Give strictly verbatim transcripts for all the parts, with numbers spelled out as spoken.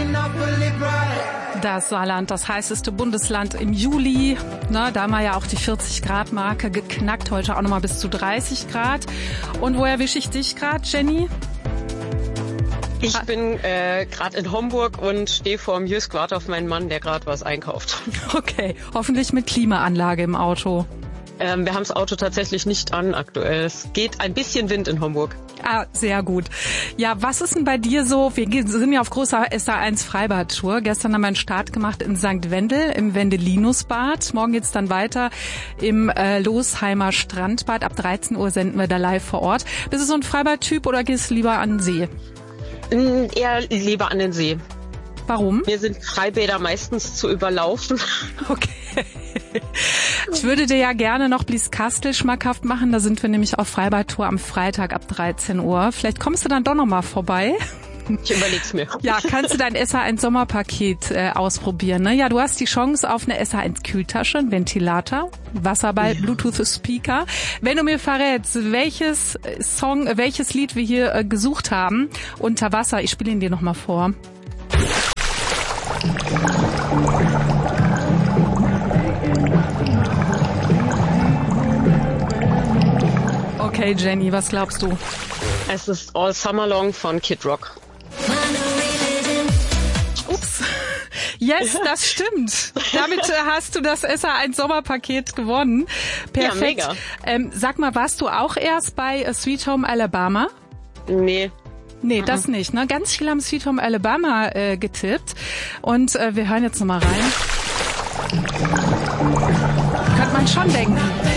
Das Saarland, das heißeste Bundesland im Juli. Na, da haben wir ja auch die vierzig Grad Marke geknackt. Heute auch nochmal bis zu dreißig Grad. Und wo erwische ich dich gerade, Jenny? Ich bin äh, gerade in Homburg und stehe vor dem Jysk, warte auf meinen Mann, der gerade was einkauft. Okay, hoffentlich mit Klimaanlage im Auto. Ähm, wir haben das Auto tatsächlich nicht an aktuell. Es geht ein bisschen Wind in Homburg. Ah, sehr gut. Ja, was ist denn bei dir so? Wir sind ja auf großer S A eins Freibad-Tour. Gestern haben wir einen Start gemacht in Sankt Wendel im Wendelinusbad. Morgen geht's dann weiter im äh, Losheimer Strandbad. Ab dreizehn Uhr senden wir da live vor Ort. Bist du so ein Freibad-Typ oder gehst du lieber an den See? Eher lieber an den See. Warum? Mir sind Freibäder meistens zu überlaufen. Okay. Ich würde dir ja gerne noch Blieskastel schmackhaft machen. Da sind wir nämlich auf Freibad-Tour am Freitag ab dreizehn Uhr. Vielleicht kommst du dann doch noch mal vorbei. Ich überleg's mir. Ja, kannst du dein S A eins Sommerpaket äh, ausprobieren, ne? Ja, du hast die Chance auf eine S A eins Kühltasche, einen Ventilator, Wasserball, ja. Bluetooth-Speaker. Wenn du mir verrätst, welches Song, äh, welches Lied wir hier äh, gesucht haben, Unter Wasser, ich spiele ihn dir noch mal vor. Okay, Jenny, was glaubst du? Es ist All Summer Long von Kid Rock. Ups. Yes, das stimmt. Damit äh, hast du das S A eins Sommerpaket gewonnen. Perfekt. Ja, mega. Ähm, sag mal, warst du auch erst bei äh, Sweet Home Alabama? Nee. Nee, das nicht. Ne? Ganz viele haben Sweet Home Alabama äh, getippt. Und äh, wir hören jetzt nochmal rein. Könnte man schon denken.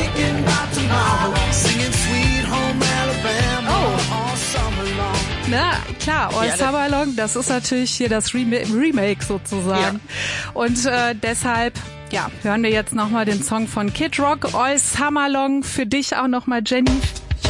Na klar, All ja, Summer Long, das ist natürlich hier das Remake sozusagen. Ja. Und äh, deshalb, ja, hören wir jetzt nochmal den Song von Kid Rock, All Summer Long, für dich auch nochmal, Jenny.